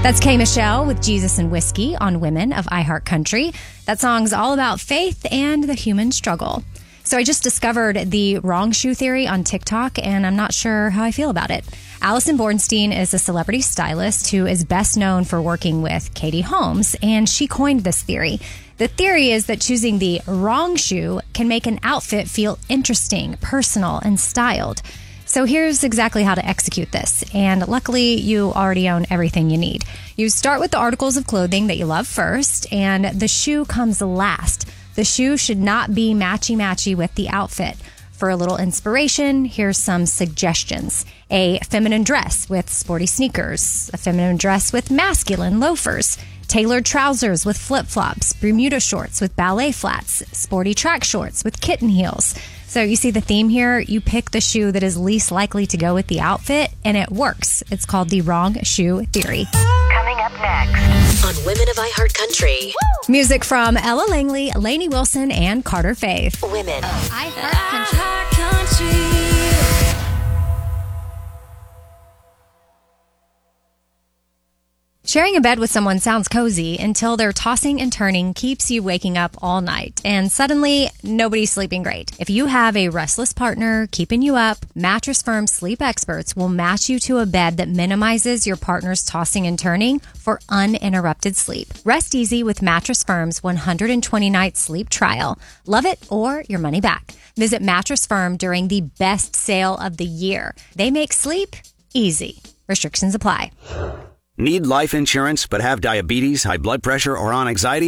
That's K. Michelle with Jesus and Whiskey on Women of iHeartCountry. That song's all about faith and the human struggle. So I just discovered the wrong shoe theory on TikTok, and I'm not sure how I feel about it. Allison Bornstein is a celebrity stylist who is best known for working with Katie Holmes, and she coined this theory. The theory is that choosing the wrong shoe can make an outfit feel interesting, personal, and styled. So here's exactly how to execute this. And luckily, you already own everything you need. You start with the articles of clothing that you love first, and the shoe comes last. The shoe should not be matchy-matchy with the outfit. For a little inspiration, here's some suggestions. A feminine dress with sporty sneakers. A feminine dress with masculine loafers. Tailored trousers with flip-flops. Bermuda shorts with ballet flats. Sporty track shorts with kitten heels. So you see the theme here? You pick the shoe that is least likely to go with the outfit, and it works. It's called the wrong shoe theory. Coming up next on Women of iHeartCountry. Music from Ella Langley, Lainey Wilson, and Carter Faith. Women of iHeartCountry. Sharing a bed with someone sounds cozy until their tossing and turning keeps you waking up all night, and suddenly nobody's sleeping great. If you have a restless partner keeping you up, Mattress Firm sleep experts will match you to a bed that minimizes your partner's tossing and turning for uninterrupted sleep. Rest easy with Mattress Firm's 120-night sleep trial. Love it or your money back. Visit Mattress Firm during the best sale of the year. They make sleep easy. Restrictions apply. Need life insurance but have diabetes, high blood pressure, or on anxiety